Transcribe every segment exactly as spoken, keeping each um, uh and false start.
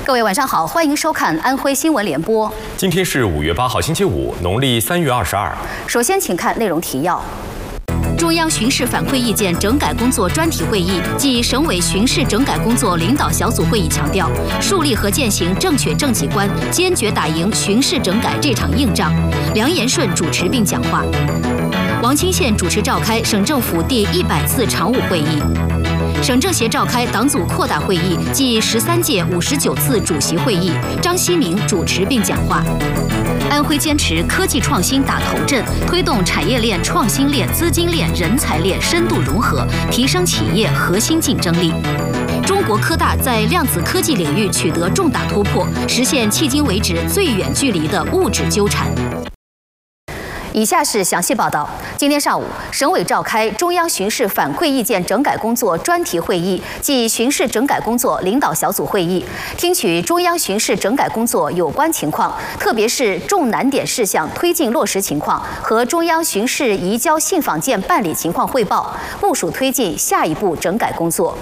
各位晚上好，欢迎收看安徽新闻联播。 今天是五月八号，星期五，农历三月二十二。 首先，请看内容提要。 中央巡视反馈意见整改工作专题会议暨省委巡视整改工作领导小组会议强调，树立和践行正确政绩观，坚决打赢巡视整改这场硬仗。梁延顺主持并讲话。王清县主持召开省政府第一百次常务会议。 省政协召开党组扩大会议暨十三届五十九次主席会议，张希明主持并讲话。安徽坚持科技创新打头阵，推动产业链、创新链、资金链、人才链深度融合，提升企业核心竞争力。中国科大在量子科技领域取得重大突破，实现迄今为止最远距离的物质纠缠。 以下是详细报道。今天上午，省委召开中央巡视反馈意见整改工作专题会议暨巡视整改工作领导小组会议，听取中央巡视整改工作有关情况，特别是重难点事项推进落实情况和中央巡视移交信访件办理情况汇报，部署推进下一步整改工作。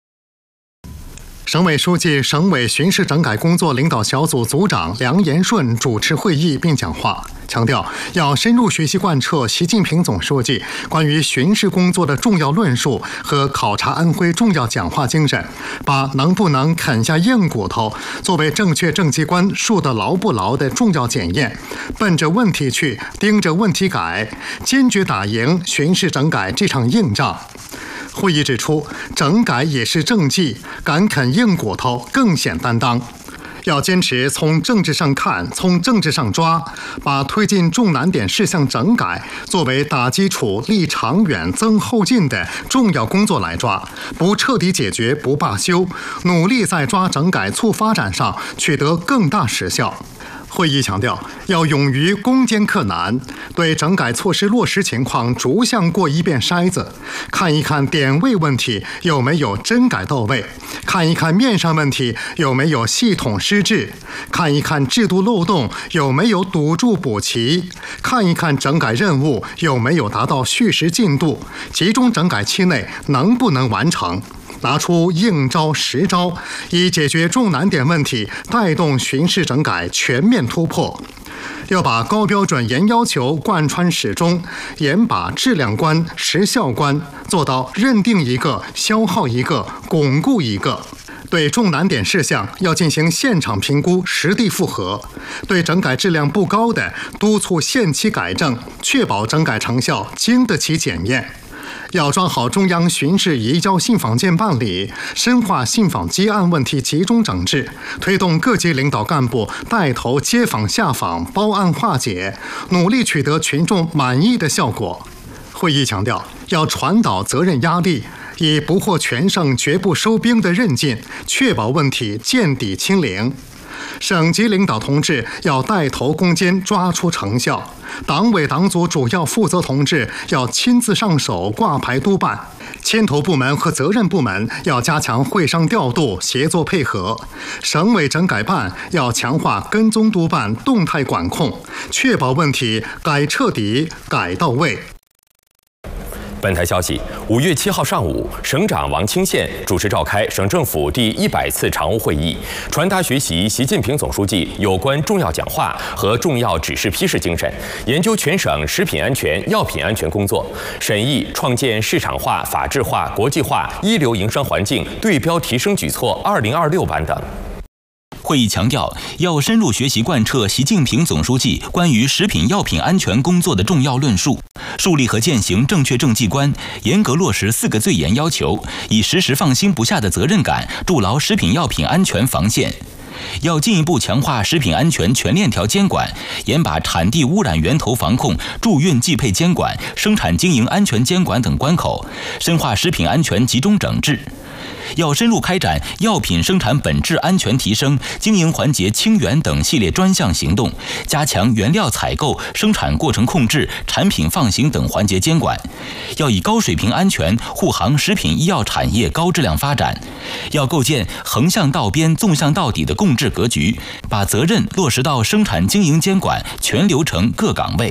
省委书记、省委巡视整改工作领导小组组长梁延顺主持会议并讲话，强调要深入学习贯彻习近平总书记关于巡视工作的重要论述和考察安徽重要讲话精神，把能不能啃下硬骨头作为正确政绩观树得牢不牢的重要检验，奔着问题去，盯着问题改，坚决打赢巡视整改这场硬仗。 会议指出，整改也是政绩，敢啃硬骨头更显担当。要坚持从政治上看，从政治上抓，把推进重难点事项整改作为打基础、立长远、增后劲的重要工作来抓，不彻底解决不罢休，努力在抓整改促发展上取得更大实效。 会议强调，要勇于攻坚克难，对整改措施落实情况逐项过一遍筛子，看一看点位问题有没有真改到位，看一看面上问题有没有系统失智，看一看制度漏洞有没有堵住补齐，看一看整改任务有没有达到序时进度，集中整改期内能不能完成。 拿出硬招实招，以解决重难点问题，带动巡视整改全面突破。要把高标准、严要求贯穿始终，严把质量关、实效关做到认定一个、消耗一个、巩固一个。 对重难点事项要进行现场评估、实地复核，对整改质量不高的，督促限期改正，确保整改成效经得起检验。 要抓好中央巡视移交信访件办理，深化信访接案问题集中整治，推动各级领导干部带头接访下访、包案化解，努力取得群众满意的效果。会议强调，要传导责任压力，以不获全胜绝不收兵的韧劲，确保问题见底清零。 省级领导同志要带头攻坚，抓出成效；党委党组主要负责同志要亲自上手，挂牌督办；牵头部门和责任部门要加强会商调度，协作配合；省委整改办要强化跟踪督办、动态管控，确保问题改彻底、改到位。 本台消息，五月七号上午，省长王清县主持召开省政府第一百次常务会议，传达学习习近平总书记有关重要讲话和重要指示批示精神，研究全省食品安全、药品安全工作，审议创建市场化、法治化、国际化一流营商环境对标提升举措二零二六版等。 会议强调，要深入学习贯彻习近平总书记关于食品药品安全工作的重要论述，树立和践行正确政绩观，严格落实四个最严要求，以时时放心不下的责任感筑牢食品药品安全防线。 要进一步强化食品安全全链条监管，严把产地污染源头防控、驻运寄配监管、生产经营安全监管等关口，深化食品安全集中整治。 要深入开展药品生产本质安全提升、经营环节清源等系列专项行动，加强原料采购、生产过程控制、产品放行等环节监管。要以高水平安全护航食品医药产业高质量发展。要构建横向到边、纵向到底的共治格局，把责任落实到生产经营监管全流程各岗位。